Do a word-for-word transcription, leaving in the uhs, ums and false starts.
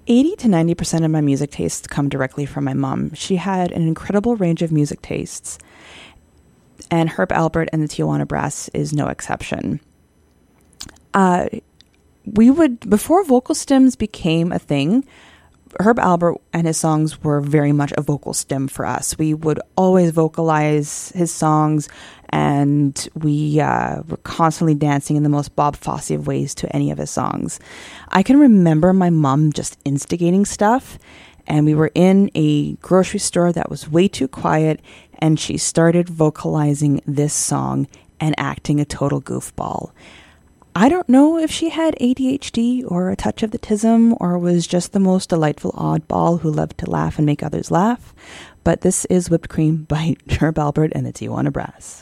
eighty to ninety percent of my music tastes come directly from my mom. She had an incredible range of music tastes, and Herb Alpert and the Tijuana Brass is no exception. Uh, we would, before vocal stems became a thing, Herb Alpert and his songs were very much a vocal stem for us. We would always vocalize his songs, and we uh, were constantly dancing in the most Bob Fosse of ways to any of his songs. I can remember my mom just instigating stuff, and we were in a grocery store that was way too quiet, and she started vocalizing this song and acting a total goofball. I don't know if she had A D H D or a touch of the tism or was just the most delightful oddball who loved to laugh and make others laugh, but this is Whipped Cream by Herb Alpert and the Tijuana Brass.